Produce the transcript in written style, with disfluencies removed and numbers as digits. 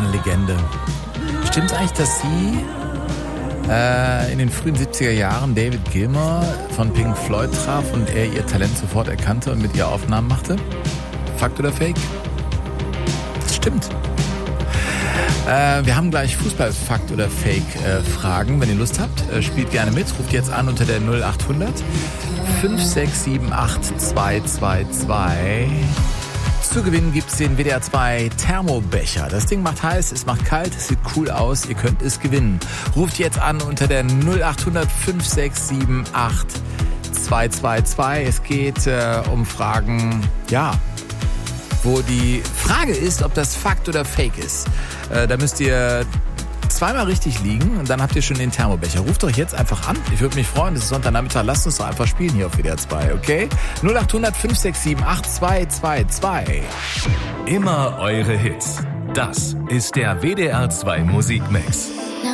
eine Legende. Stimmt's eigentlich, dass sie in den frühen 70er Jahren David Gilmour von Pink Floyd traf und er ihr Talent sofort erkannte und mit ihr Aufnahmen machte? Fakt oder Fake? Das stimmt. Wir haben gleich Fußball-Fakt oder Fake-Fragen. Wenn ihr Lust habt, spielt gerne mit. Ruft jetzt an unter der 0800 5678 222. Zu gewinnen gibt's den WDR 2 Thermobecher. Das Ding macht heiß, es macht kalt, es sieht cool aus, ihr könnt es gewinnen. Ruft jetzt an unter der 0800 5678 222. Es geht um Fragen, wo die Frage ist, ob das Fakt oder Fake ist. Da müsst ihr zweimal richtig liegen und dann habt ihr schon den Thermobecher. Ruft euch jetzt einfach an. Ich würde mich freuen, es ist Sonntagnachmittag. Lasst uns doch einfach spielen hier auf WDR 2, okay? 0800 567 8222. Immer eure Hits. Das ist der WDR 2 Musikmix.